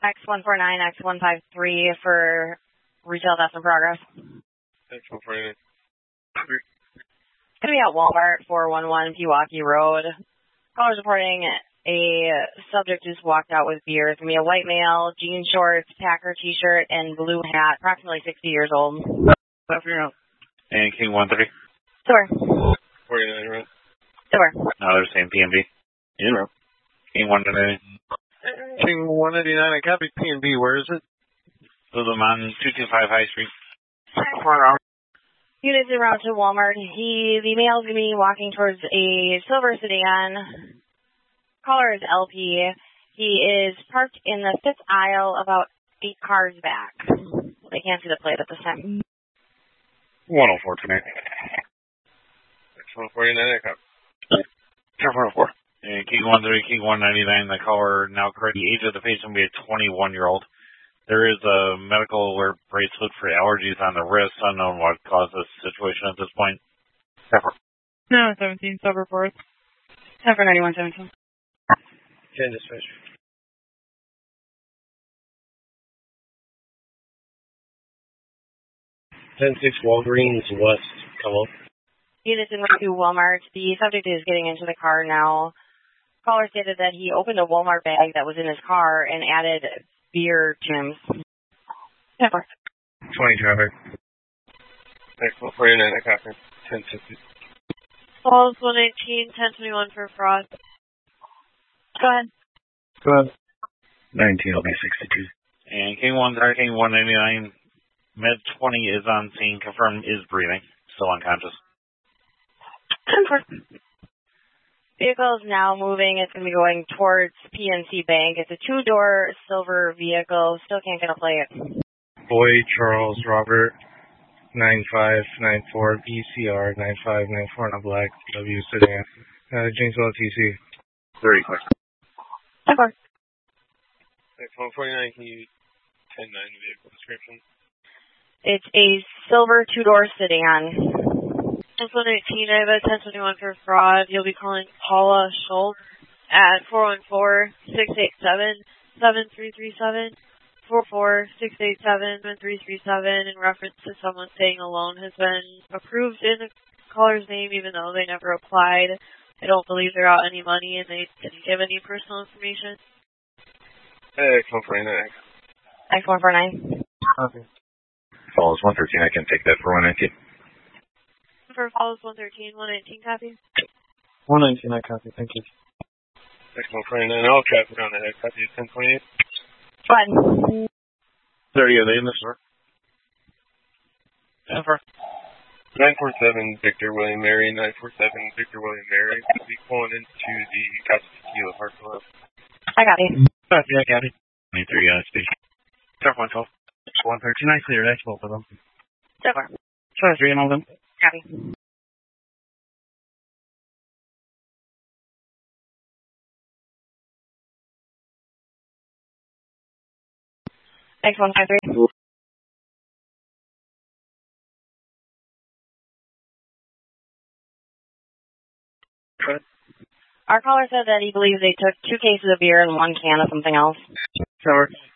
X149, X153 for retail theft in progress. X149. It's going to be at Walmart, 411 Pewaukee Road. Caller's reporting a subject just walked out with beer. It's going to be a white male, jean shorts, Packer t-shirt, and blue hat, approximately 60 years old. And King 13. Sure. 49, right? Sure. No, they're saying PNB. In row. King 199. King 189, I copy PNB. Where is it? Little on 225 High Street. Units around to Walmart. The male's going to be walking towards a silver sedan. Caller is LP. He is parked in the fifth aisle about 8 cars back. They can't see the plate at this time. 104 tonight. X149, I copy. 104. And King 13, King 199, the caller now correct. The age of the patient will be a 21-year-old. There is a medical alert bracelet for allergies on the wrist. Unknown what caused this situation at this point. No, 17, sub-report. 9117. 10 dispatch. 10-6 Walgreens West. Come up. Units in to Walmart. The subject is getting into the car now. Caller stated that he opened a Walmart bag that was in his car and added beer to him. 20 traffic. X149, I copy. 10-50. Calls 118, 1021 for fraud. Go ahead. Go ahead. 19 will be 62. And King 13, King 199, Med 20 is on scene. Confirmed is breathing. Still unconscious. Vehicle is now moving. It's going to be going towards PNC Bank. It's a 2-door silver vehicle. Still can't get a plate. Boy Charles Robert 9594 BCR 9594 on a black W sedan. Janesville TC. 30 questions. X149, can you 10-9 vehicle description? It's a silver 2-door sedan. X118, I have a 1021 for fraud. You'll be calling Paula Schultz at 414-687-7337, 44687-7337 in reference to someone saying a loan has been approved in the caller's name even though they never applied. I don't believe they're out any money and they didn't give any personal information. X149. X149. Okay. Follows 113. I can take that for 119. For follows 113, 119 copy. 119, I copy. Thank you. X149, all traffic on that. Copy 1028. Fine. 30 of the in the store. Denver. 947 Victor William Mary, 947 Victor William Mary. We'll be pulling into the Casa Tequila parking lot. I got you. Copy, I got it. 23 on speed. Start 112. 113, I cleared. That's both of them. Silver. Sorry, 3 and all of them. Copy. X153. Good. Our caller said that he believes they took 2 cases of beer and 1 can of something else. Sorry.